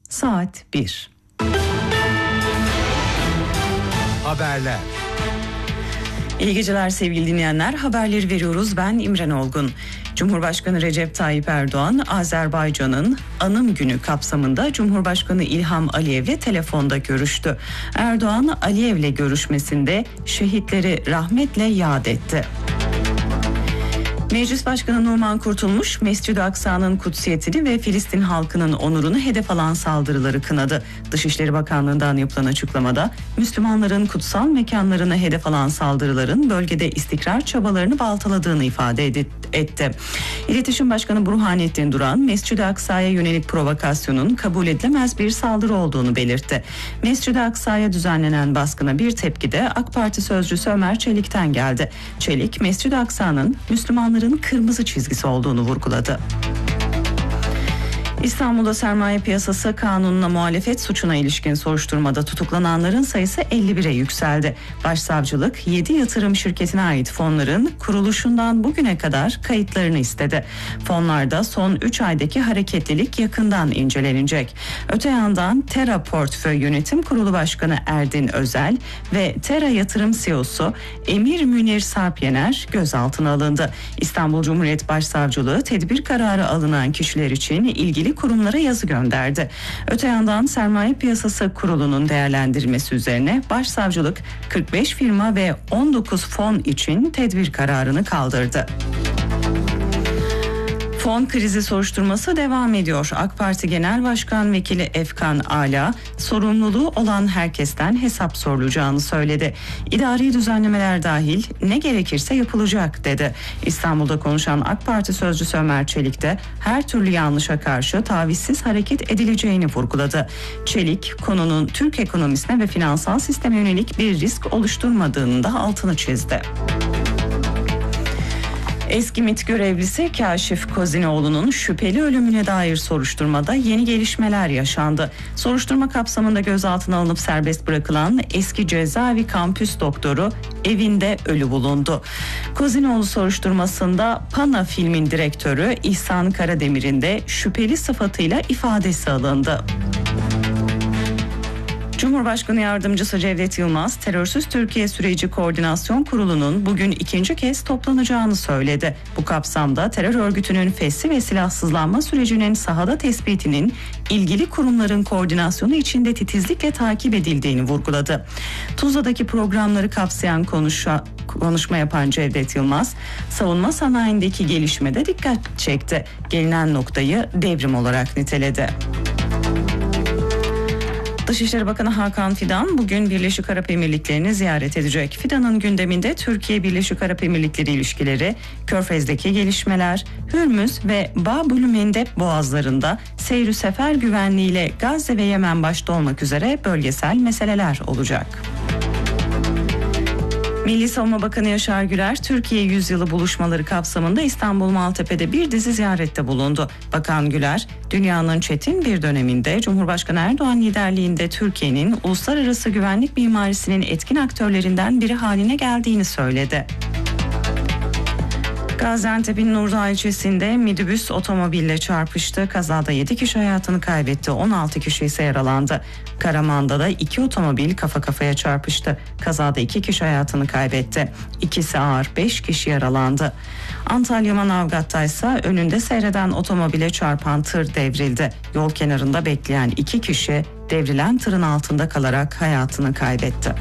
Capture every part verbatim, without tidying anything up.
Saat bir. Haberler. İyi geceler sevgili dinleyenler. Haberleri veriyoruz. Ben İmren Olgun. Cumhurbaşkanı Recep Tayyip Erdoğan, Azerbaycan'ın Anım Günü kapsamında Cumhurbaşkanı İlham Aliyev'le telefonda görüştü. Erdoğan, Aliyev'le görüşmesinde şehitleri rahmetle yad etti. Meclis Başkanı Numan Kurtulmuş, Mescid-i Aksa'nın kutsiyetini ve Filistin halkının onurunu hedef alan saldırıları kınadı. Dışişleri Bakanlığı'ndan yapılan açıklamada, Müslümanların kutsal mekanlarına hedef alan saldırıların bölgede istikrar çabalarını baltaladığını ifade etti. İletişim Başkanı Burhanettin Duran, Mescid-i Aksa'ya yönelik provokasyonun kabul edilemez bir saldırı olduğunu belirtti. Mescid-i Aksa'ya düzenlenen baskına bir tepki de AK Parti sözcüsü Ömer Çelik'ten geldi. Çelik, Mescid-i Aksa'nın Müslümanların kırmızı çizgisi olduğunu vurguladı. İstanbul'da sermaye piyasası kanununa muhalefet suçuna ilişkin soruşturmada tutuklananların sayısı elli bire yükseldi. Başsavcılık yedi yatırım şirketine ait fonların kuruluşundan bugüne kadar kayıtlarını istedi. Fonlarda son üç aydaki hareketlilik yakından incelenecek. Öte yandan Tera Portföy Yönetim Kurulu Başkanı Erdin Özel ve Tera Yatırım C E O'su Emir Münir Sarpyener gözaltına alındı. İstanbul Cumhuriyet Başsavcılığı tedbir kararı alınan kişiler için ilgili kurumlara yazı gönderdi. Öte yandan Sermaye Piyasası Kurulu'nun değerlendirmesi üzerine Başsavcılık kırk beş firma ve on dokuz fon için tedbir kararını kaldırdı. Fon krizi soruşturması devam ediyor. AK Parti Genel Başkan Vekili Efkan Ala, sorumluluğu olan herkesten hesap sorulacağını söyledi. İdari düzenlemeler dahil ne gerekirse yapılacak dedi. İstanbul'da konuşan AK Parti sözcüsü Ömer Çelik de her türlü yanlışa karşı tavizsiz hareket edileceğini vurguladı. Çelik, konunun Türk ekonomisine ve finansal sisteme yönelik bir risk oluşturmadığını da altını çizdi. Eski MİT görevlisi Kaşif Kozinoğlu'nun şüpheli ölümüne dair soruşturmada yeni gelişmeler yaşandı. Soruşturma kapsamında gözaltına alınıp serbest bırakılan eski cezaevi kampüs doktoru evinde ölü bulundu. Kozinoğlu soruşturmasında Pana filmin direktörü İhsan Karademir'in de şüpheli sıfatıyla ifadesi alındı. Cumhurbaşkanı Yardımcısı Cevdet Yılmaz, Terörsüz Türkiye Süreci Koordinasyon Kurulu'nun bugün ikinci kez toplanacağını söyledi. Bu kapsamda terör örgütünün fesli ve silahsızlanma sürecinin sahada tespitinin ilgili kurumların koordinasyonu içinde titizlikle takip edildiğini vurguladı. Tuzla'daki programları kapsayan konuşa, konuşma yapan Cevdet Yılmaz, savunma sanayindeki gelişmede dikkat çekti. Gelinen noktayı devrim olarak niteledi. Dışişleri Bakanı Hakan Fidan bugün Birleşik Arap Emirlikleri'ni ziyaret edecek. Fidan'ın gündeminde Türkiye-Birleşik Arap Emirlikleri ilişkileri, Körfez'deki gelişmeler, Hürmüz ve Bab-ül Mendeb boğazlarında seyr-ü sefer güvenliğiyle Gazze ve Yemen başta olmak üzere bölgesel meseleler olacak. Milli Savunma Bakanı Yaşar Güler, Türkiye Yüzyılı buluşmaları kapsamında İstanbul Maltepe'de bir dizi ziyarette bulundu. Bakan Güler, dünyanın çetin bir döneminde Cumhurbaşkanı Erdoğan liderliğinde Türkiye'nin uluslararası güvenlik mimarisinin etkin aktörlerinden biri haline geldiğini söyledi. Gaziantep'in Nurdağ ilçesinde minibüs otomobille çarpıştı. Kazada yedi kişi hayatını kaybetti, on altı kişi ise yaralandı. Karaman'da da iki otomobil kafa kafaya çarpıştı. Kazada iki kişi hayatını kaybetti. İkisi ağır, beş kişi yaralandı. Antalya Manavgat'ta ise önünde seyreden otomobile çarpan tır devrildi. Yol kenarında bekleyen iki kişi devrilen tırın altında kalarak hayatını kaybetti.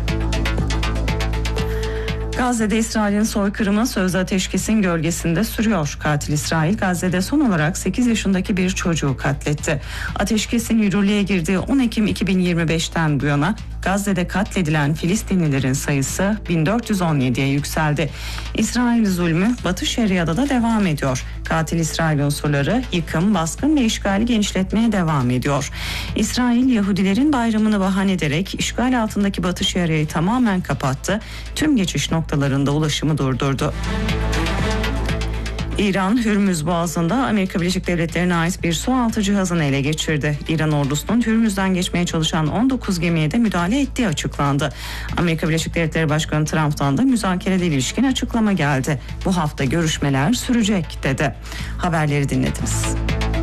Gazze'de İsrail'in soykırımı sözde ateşkesin gölgesinde sürüyor. Katil İsrail Gazze'de son olarak sekiz yaşındaki bir çocuğu katletti. Ateşkesin yürürlüğe girdiği on Ekim iki bin yirmi beşten bu yana Gazze'de katledilen Filistinlilerin sayısı bin dört yüz on yediye yükseldi. İsrail zulmü Batı Şeria'da da devam ediyor. Katil İsrail unsurları yıkım, baskın ve işgali genişletmeye devam ediyor. İsrail Yahudilerin bayramını bahane ederek işgal altındaki Batı Şeria'yı tamamen kapattı. Tüm geçiş noktalarında ulaşımı durdurdu. İran, Hürmüz Boğazı'nda Amerika Birleşik Devletleri'ne ait bir sualtı cihazını ele geçirdi. İran ordusunun Hürmüz'den geçmeye çalışan on dokuz gemiye de müdahale ettiği açıklandı. Amerika Birleşik Devletleri Başkanı Trump'tan da müzakerelere ilişkin açıklama geldi. Bu hafta görüşmeler sürecek dedi. Haberleri dinlediniz.